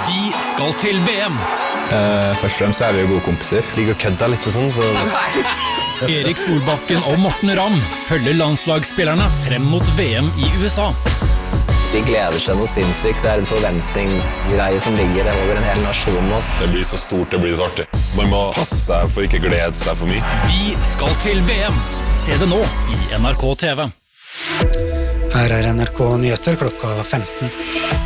Vi skal til VM. Først og fremst så vi jo gode kompiser. Liker å kødde litt og sånn, så... Erik Solbakken og Morten Ramm følger landslagsspillerne frem mot VM i USA. De gleder seg noe sinnssykt. Det en forventningsgreie som ligger over en hel nasjon nå. Det blir så stort, det blir så artig. Man må passe seg for ikke glede seg for mye. Vi skal til VM. Se det nå i NRK TV. Her NRK Nyheter klokka 15.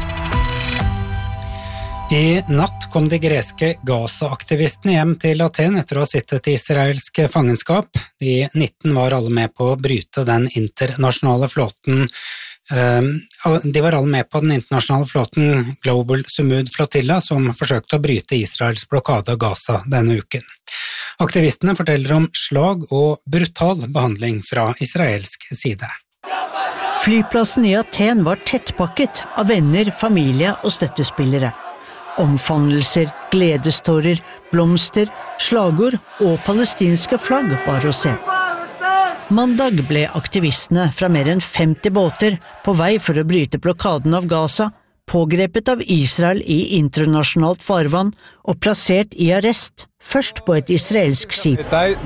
I natt kom de greske Gaza-aktivistene hjem til Aten etter å ha sittet i israelsk fangenskap. De 19 var alle med på å bryte den internasjonale flåten. De var alle med på den internasjonale flåten Global Sumud Flotilla, som forsøkte å bryte Israels blokade av Gaza denne uken. Aktivistene forteller om slag og brutal behandling fra israelsk side. Flyplassen i Aten var tettpakket av venner, familie og støttespillere. Omfavnelser, gledestårer, blomster, slagord og palestinske flagg var å se. Mandag ble aktivistene fra mer enn 50 båter på vei for å bryte blokaden av Gaza, pågrepet av Israel i internasjonalt farvann og plassert i arrest, først på et israelsk skip.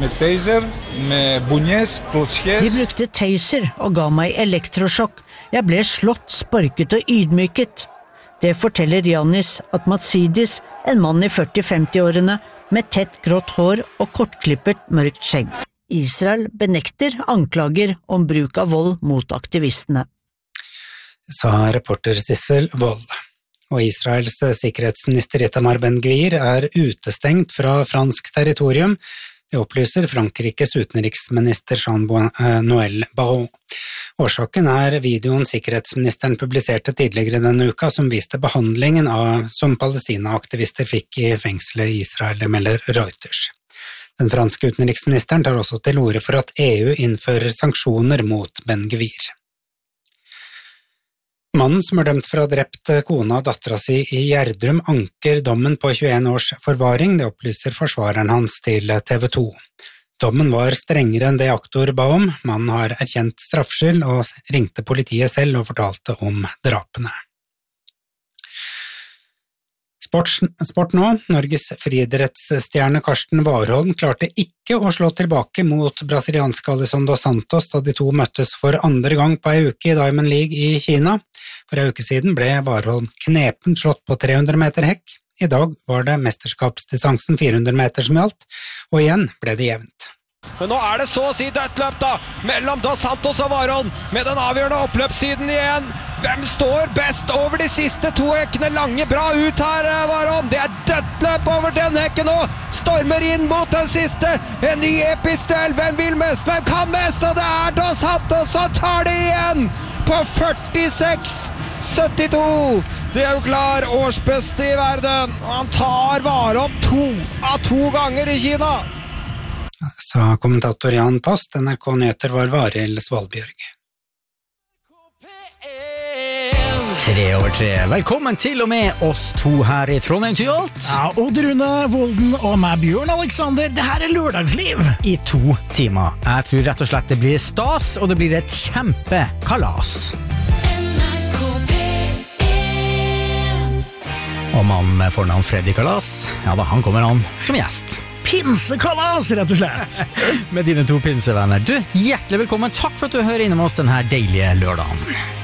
De brukte taser og ga meg elektrosjokk. Jeg ble slått, sparket og ydmyket. Det forteller Yannis Atmatsidis, en mann i 40-50-årene med tett grått hår og kortklippet mørkt skjegg. Israel benekter anklager om bruk av vold mot aktivistene. Sa reporter Sissel Wold. Og Israels sikkerhetsminister Itamar Ben-Gvir utestengt fra fransk territorium. Det opplyser Frankrikes utenriksminister Jean-Noël Barrot. Årsaken videoen sikkerhetsministeren publiserte tidligere denne uka, som viste behandlingen som Palestina-aktivister fikk i fengselet i Israel, melder Reuters. Den franske utenriksministeren tar også til orde for at EU innfører sanksjoner mot Ben-Gvir. Mannen som dømt for å ha drept kona og dattera si i Gjerdrum anker dommen på 21 års forvaring, det opplyser forsvareren hans til TV 2. Dommen var strengere enn det aktor ba om. Mannen har erkjent straffskyld og ringte politiet selv og fortalte om drapene. Sport nå. Norges friidrettsstjerne Karsten Warholm klarte ikke å slå tilbake mot brasilianske Alisson dos Santos da de to møttes for andre gang på en uke i Diamond League i Kina. For en uke siden ble Warholm knepent slått på 300 meter hekk. I dag var det mesterskapsdistansen 400 meter som gjaldt, og igjen ble det jevnt. Men nå det så å si dødt løp da, mellom Dos Santos og Warholm, med den avgjørende oppløpssiden igjen. Hvem står best over de siste to hekkene? Lange bra ut her, Warholm. Det dødt løp over den hekken nå. Stormer inn mot den siste. En ny episk duell. Hvem vil mest? Hvem kan mest? Og det Dos Santos som tar det igjen på 46,72. Det jo klar årsbeste i verden. Og han tar Warholm 2 av 2 ganger i Kina. Sa kommentator Jan Post. NRK Nyheter var Varild Svalbjørg. 3/3. Velkommen til og med oss to her i Trondheim til alt. Ja, Odd Rune Volden og meg, Bjørn Alexander. Det her lørdagsliv. I 2 timer. Jeg tror rett og slett det blir stas, og det blir et kjempekalas. Og mannen med fornavn Freddy Kalas, ja da, han kommer an som gjest. Pinsekalas, rett og slett. Med dine 2 pinsevenner. Du, hjertelig velkommen. Takk for at du hører innom oss denne deilige lørdagen.